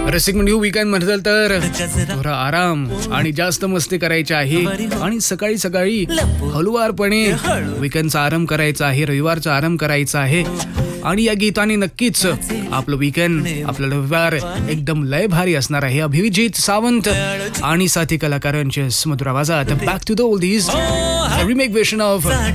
रसिक new weekend म्हटलं तर थोडा आराम आणि जास्त मस्ती करायची आहे आणि सकाळी सकाळी हळुवारपणे वीकेंडचा आराम करायचा आहे, रविवारचा आराम करायचा आहे. आणि या गीताने नक्कीच आपलं वीकेंड, आपलं रविवार एकदम लय भारी असणार आहे. अभिजित सावंत आणि साथी कलाकारांच्या सुमधुर आवाजात back to the oldies, remake version of